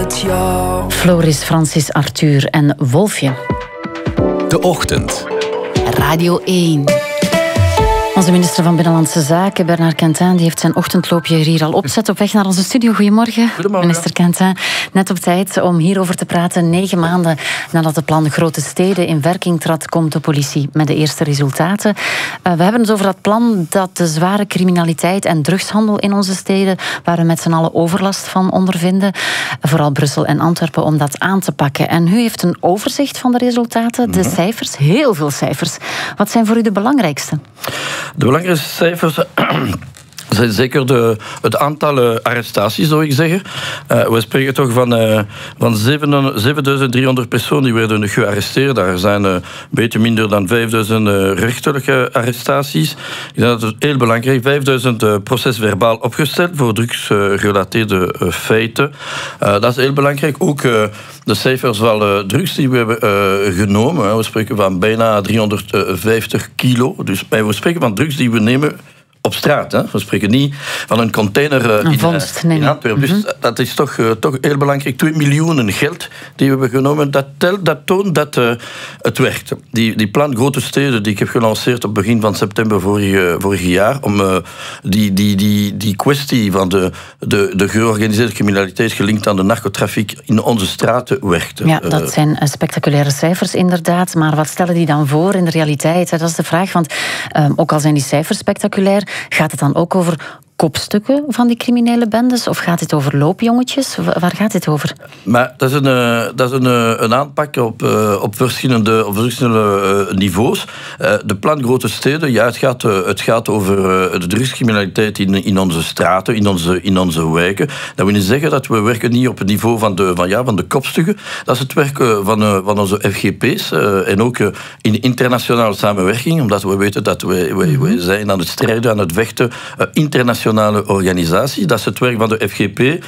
het jou. Floris, Francis, Arthur en Wolfje. De Ochtend. Radio 1. Onze minister van Binnenlandse Zaken, Bernard Quentin, die heeft zijn ochtendloopje hier al opzet op weg naar onze studio. Goedemorgen, minister Quentin. Net op tijd om hierover te praten. 9 maanden nadat het plan Grote Steden in werking trad, komt de politie met de eerste resultaten. We hebben het over dat plan dat de zware criminaliteit en drugshandel in onze steden, waar we met z'n allen overlast van ondervinden, vooral Brussel en Antwerpen, om dat aan te pakken. En u heeft een overzicht van de resultaten, de cijfers, heel veel cijfers. Wat zijn voor u de belangrijkste? De belangrijkste cijfers zijn zeker het aantal arrestaties, zou ik zeggen. We spreken toch van 7300 personen die werden gearresteerd. Daar zijn een beetje minder dan 5000 rechterlijke arrestaties. Ik denk dat het heel belangrijk is. 5000 procesverbaal opgesteld voor drugsgerelateerde feiten. Dat is heel belangrijk. Ook de cijfers van drugs die we hebben genomen. We spreken van bijna 350 kilo. Dus we spreken van drugs die we nemen op straat. Hè. We spreken niet van een container in Antwerpen. Dus dat is toch heel belangrijk. 2 miljoen geld die we hebben genomen. Dat toont dat het werkt. Die plan Grote Steden die ik heb gelanceerd op begin van september vorig jaar, om die kwestie van de georganiseerde criminaliteit gelinkt aan de narcotrafiek in onze straten werkt. Ja, dat zijn spectaculaire cijfers inderdaad. Maar wat stellen die dan voor in de realiteit? Dat is de vraag. Want ook al zijn die cijfers spectaculair, gaat het dan ook over kopstukken van die criminele bendes? Of gaat het over loopjongetjes? Waar gaat het over? Maar dat is een aanpak op verschillende niveaus. De plan Grote Steden, ja, het gaat over de drugscriminaliteit in onze straten, in onze wijken. Dat wil niet zeggen dat we werken niet op het niveau van de kopstukken. Dat is het werk van onze FGP's. En ook in internationale samenwerking, omdat we weten dat we zijn aan het strijden, aan het vechten internationale organisatie. Dat is het werk van de FGP.